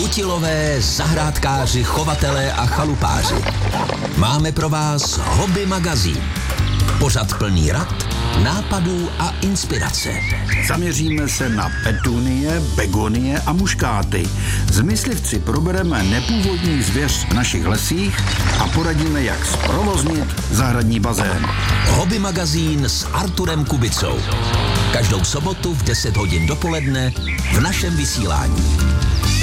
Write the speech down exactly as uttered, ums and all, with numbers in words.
Kutilové, zahrádkáři, chovatelé a chalupáři. Máme pro vás Hobby magazín. Pořad plný rad, nápadů a inspirace. Zaměříme se na petunie, begonie a muškáty. S myslivci probereme nepůvodní zvěř v našich lesích a poradíme, jak zprovoznit zahradní bazén. Hobby magazín s Arturem Kubicou. Každou sobotu v deset hodin dopoledne v našem vysílání.